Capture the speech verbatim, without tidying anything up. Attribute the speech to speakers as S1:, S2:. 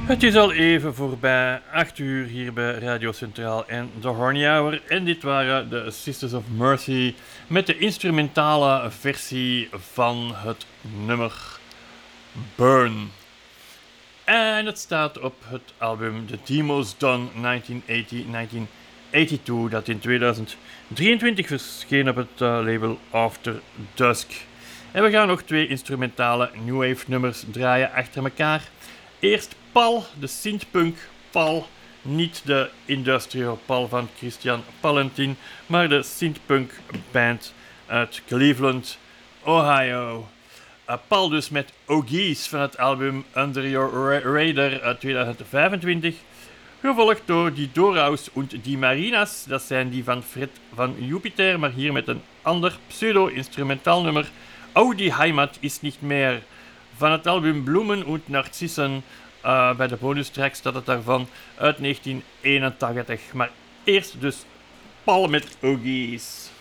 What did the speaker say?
S1: Het is al even voorbij acht uur hier bij Radio Centraal en The Horny Hour. En dit waren de Sisters of Mercy met de instrumentale versie van het nummer Burn. En het staat op het album The Demos Done negentien tachtig negentien tweeëntachtig, dat in tweeduizend drieëntwintig verscheen op het uh, label After Dusk. En we gaan nog twee instrumentale new wave nummers draaien achter elkaar. Eerst Pal, de synthpunk Pal, niet de industrial Pal van Christian Palentin, maar de synthpunk band uit Cleveland, Ohio. Uh, Pal dus met Ogies van het album Under Your Ra- Radar uit tweeduizend vijfentwintig. Gevolgd door Die Doraus und Die Marinas, dat zijn die van Fred van Jupiter, maar hier met een ander pseudo-instrumentaal nummer. Oh, die Heimat is niet meer. Van het album Bloemen und Narcissen, uh, bij de bonustrack staat het daarvan, uit negentien eenentachtig. Maar eerst dus Pal met Ogies.